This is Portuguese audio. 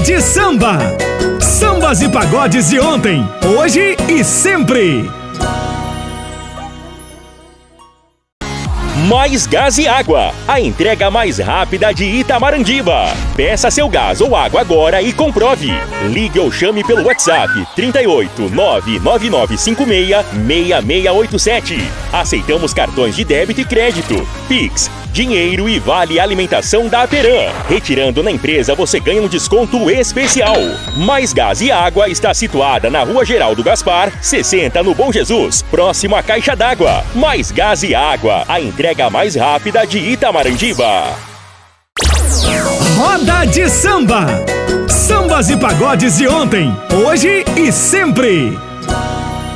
de Samba. Sambas e pagodes de ontem, hoje e sempre. Mais Gás e Água, a entrega mais rápida de Itamarandiba. Peça seu gás ou água agora e comprove. Ligue ou chame pelo WhatsApp 38 99956 6687. Aceitamos cartões de débito e crédito, Pix, dinheiro e vale alimentação da Aperam. Retirando na empresa você ganha um desconto especial. Mais Gás e Água está situada na Rua Geraldo Gaspar, 60 no Bom Jesus, próximo à Caixa d'Água. Mais Gás e Água, a entrega mais rápida de Itamarandiba. Roda de Samba. Sambas e pagodes de ontem, hoje e sempre.